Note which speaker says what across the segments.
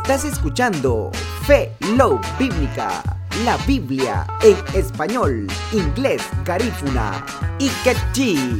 Speaker 1: Estás escuchando Fe, Love Bíblica, la Biblia en español, inglés, garífuna y quechí.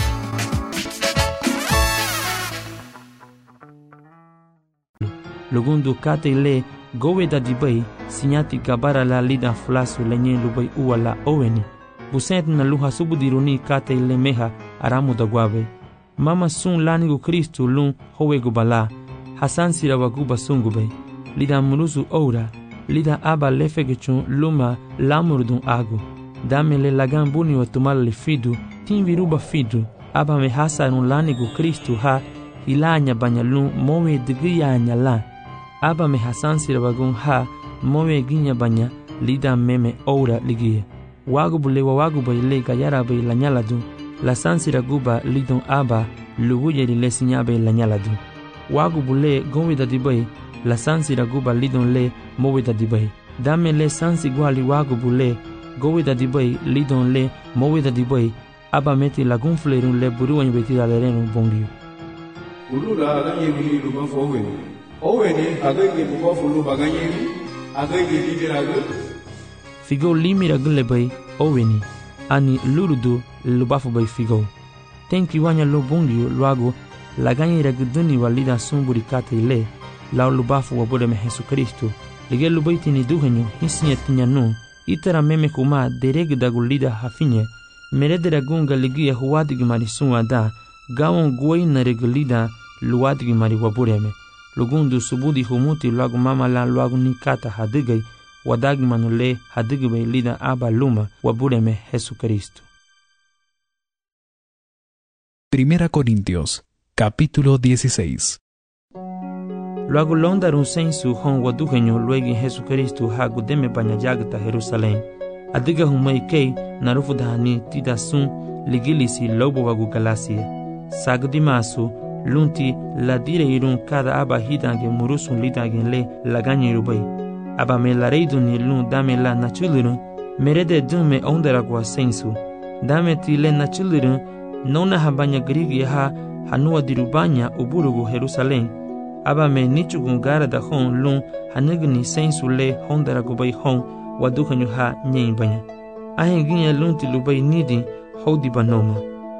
Speaker 2: Lugundu kate le goweda dibay sinyati kabara la lida flasu lenye lubay uwala oweni. Busent na luha subudiruni kate le meha aramu da guabe. Mama sun lanigu Kristu lun howegu bala. Hasan sirawaguba sungube. Lida muruzu oura. Lida aba lefegechun luma lamurdun agu. Dame le lagan buni wa tumal le fidu. Tin viruba fidu. Aba me hasarun lanigu Kristu ha. Hilanya banyalun mowe digiyanya la. Aba me hasan sirawagun ha. Mowe ginya banya. Lida meme oura ligie. Wagubule wa waguba ile gayara be lanyaladu. La sansira guba lidon aba luguye le sinyabe lanyaladu. Wagubule gowida dibay la sansira guba lidon le mowida dibay. Dame le sansi gwali wagubule gowida dibay lidon le mowida dibay. Aba meti lagun flerun le buru wanybetira lerenu bongiu.
Speaker 3: Ulula aganyemi luba fowe. Oweni agayemi luba fulu baganyemi agayemi liberagu.
Speaker 2: Figo limira gule bay oweni ani lurudu lubafu bay figo. Tenki wanya lo bongiu luago la ganyira guduni walida sumburi kate ile lao lubafu wabode me Jesu Kristu. Lige lubaiti ni duhenyo hisinye tinyanu itara meme kuma dereg dagulida hafinye meredera gunga ligia huwadigi marisun ada gawon guay na regulida luwadigi mari wabureme. Lugundu subudi humuti luago mama la luago nikata hadigay wadagi manule hadigbe lida aba luma wabureme Jesu Kristu.
Speaker 4: Primera Corintios, capítulo 16.
Speaker 2: Luego londarun sensu hon waduhenyo luegi Jesu Kristu hagu deme banyajagta Jerusalem. Adiga humay kei narufu dahani tida sun ligilisi lobo wagu galasia. Sagdimasu lunti ladire irun kada aba hidange murusun lidange le laganye rubay. Aba me la reiduni lun dame la nachulirun merede dume ondaragwa sensu. Dame ti le nachulirun nona habanya grigi ha hanua dirubanya uburugu Jerusalem. Aba me nichugun gara da hon lun hanigni sensu le hondaragu bay hon waduhanyu ha nyen banya. Ahen ginya lunti lubay nidi hodi banoma.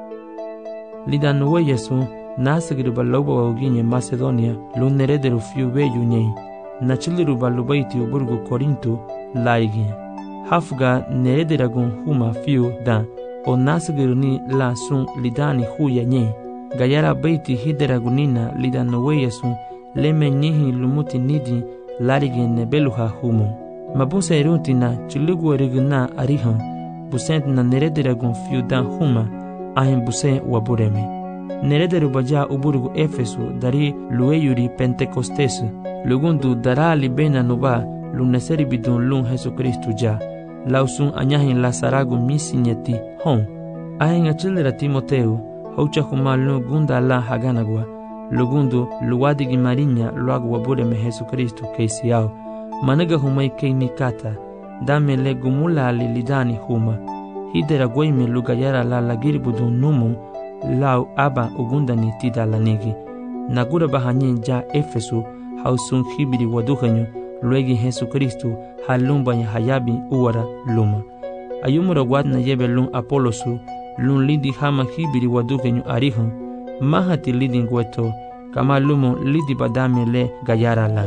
Speaker 2: Lida nuwe yesu nasigri balobo wa uginye Macedonia lun nerederu fiu beyu nyen. Nachiliru balubaiti uburgu Korinto laiginya. Hafga nerederagun huma fiu da o nasigiruni la sun lidani huya nyen. Gayara baiti hideragunina lida nuweyasun leme nyihi lumuti nidi larigin nebeluha humo. Mabusa erunti na chulugu eriguna arihan busent na nerederagun fiu da huma ahin buse wabureme. Nerederu baja uburgu Efesu dari lueyuri Pentecostesu. Lugundu dara libena nuba luneseri bidun lun Jesu Kristu ja. Lausun anyahin la saragu misinyeti hon. Ahin achilera Timoteu haucha huma lun gunda la haganagwa. Lugundu luwadigi marinya luagu wabureme Jesu Kristu keisiao. Managa humay kei nikata. Dame le gumula li lidani huma. Hidera gwayme lugayara la lagiribudun numu. Lau aba ugundani tida lanigi. Nagura bahanyin ja Efesu hausun hibiri waduhanyu luegi Jesu Kristu halumbanya hayabi uwara luma. Ayumura wadna yebe lun Apolosu lun lidi hama hibiri waduhanyu arihun mahati lidi ngweto kama lumu lidi badame le gayara la.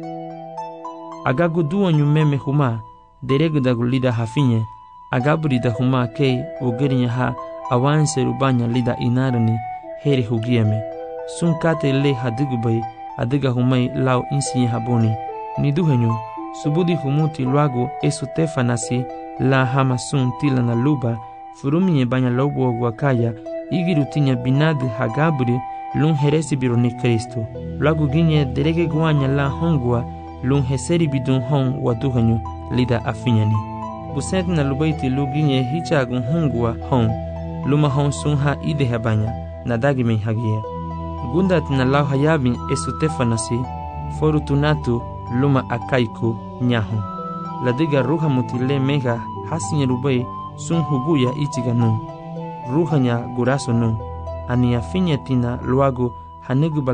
Speaker 2: Agagu duwanyu meme huma deregu dagu lida hafinye agaburi da huma kei ugerinya ha awanse rubanya lida inarani heri hugieme. Sun kate le hadigubay adiga humay lau insiye haboni. Niduhenyo, subudi humuti luago esutefanasi la hamasun tila na luba, furuminye banya lobo wakaya, igirutinya binadi hagaburi lun heresi bironi Kristo. Luago ginye derege guanya la hongwa lun heseri bidun hong waduhenyo lida afinyani. Busenti na lubaiti lu ginye hichagun hongwa hong, luma hong sun ha ide habanya, nadagi men hagia. Gundat na lau hayabin esutefanasi forutunatu luma akaiku nyahu. Ladiga ruha mutile mega hasinya rubay sun huguya ichiganu. Ruhanya guraso nu. Ani afinya tina luago hanegu